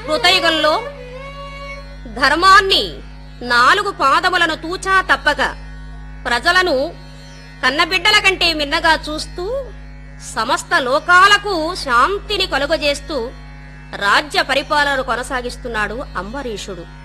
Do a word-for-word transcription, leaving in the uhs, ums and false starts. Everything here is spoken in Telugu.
కృతయుగంలో ధర్మాన్ని నాలుగు పాదములను తూచా తప్పక ప్రజలను కన్నబిడ్డల కంటే మిన్నగా చూస్తూ సమస్త లోకాలకు శాంతిని కలుగజేస్తూ రాజ్య పరిపాలన కొనసాగిస్తున్నాడు అంబరీషుడు.